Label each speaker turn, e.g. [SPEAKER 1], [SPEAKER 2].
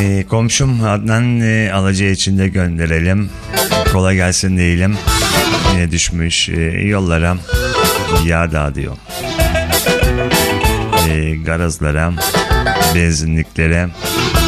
[SPEAKER 1] Komşum Adnan Alaca için de gönderelim. Kolay gelsin diyelim. Yine düşmüş yollara yağ dağıtıyor. Garajlara, benzinliklere